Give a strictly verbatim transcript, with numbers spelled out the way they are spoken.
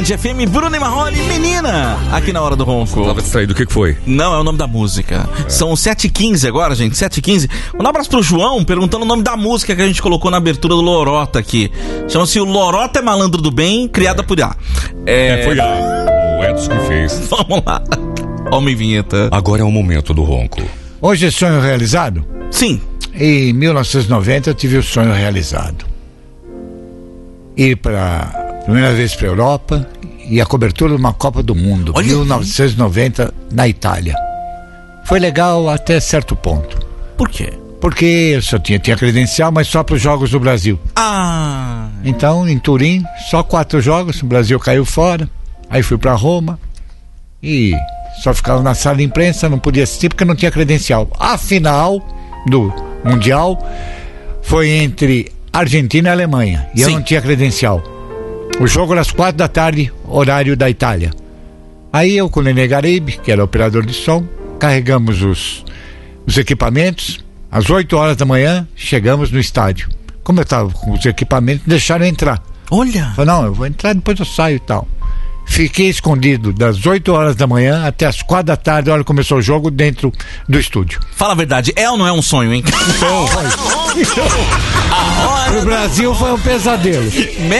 Band F M, Bruno e Marrone, menina, aqui na Hora do Ronco. Tava distraído, o que que foi? Não, é o nome da música. É. São sete e quinze agora, gente, sete e quinze. Um abraço pro João, perguntando o nome da música que a gente colocou na abertura do Lorota aqui. Chama-se O Lorota é Malandro do Bem, criada é. por A. É... é, foi A, o Edson que fez. Vamos lá. Homem vinheta. Agora é o momento do Ronco. Hoje é sonho realizado? Sim. Em mil novecentos e noventa eu tive o sonho realizado. Ir para primeira vez para a Europa e a cobertura de uma Copa do Mundo. Olha, mil novecentos e noventa na Itália. Foi legal até certo ponto. Por quê? Porque eu só tinha, tinha credencial, mas só para os jogos do Brasil. Ah. Então, em Turim, só quatro jogos, o Brasil caiu fora. Aí fui para Roma e só ficava na sala de imprensa, não podia assistir porque não tinha credencial. A final do Mundial foi entre Argentina e Alemanha e Sim. eu não tinha credencial. O jogo era às quatro da tarde, horário da Itália. Aí eu com o Nenê Garibe, que era operador de som, carregamos os, os equipamentos. Às oito horas da manhã chegamos no estádio. Como eu estava com os equipamentos, deixaram eu entrar. Olha! Falei, não, eu vou entrar, depois eu saio e tal. Fiquei escondido das oito horas da manhã até as quatro da tarde, a hora que começou o jogo, dentro do estúdio. Fala a verdade, é ou não é um sonho, hein? Então, então, o Brasil foi um pesadelo.